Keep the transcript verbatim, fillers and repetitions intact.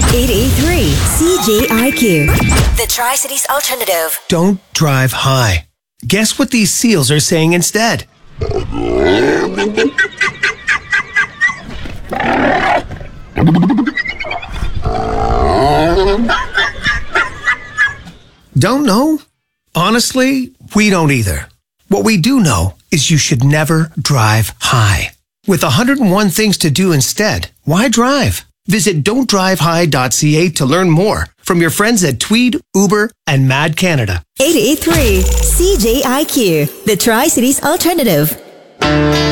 eight eight three C J I Q. The Tri-Cities Alternative. Don't drive high. Guess what these seals are saying instead? Don't know? Honestly, we don't either. What we do know is you should never drive high. With one hundred one things to do instead, why drive? Visit don't drive high dot c a to learn more from your friends at Tweed, Uber, and Mad Canada. eight eight three C J I Q. The Tri-Cities Alternative.